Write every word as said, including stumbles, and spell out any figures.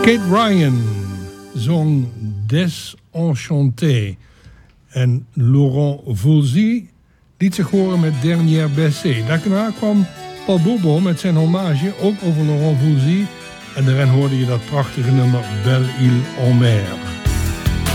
Kate Ryan zong Desenchanté. En Laurent Voulzy liet zich horen met Dernière Baiser. Daarna kwam Paul Bourbon met zijn hommage, ook over Laurent Voulzy. En daarin hoorde je dat prachtige nummer Belle Île en Mer.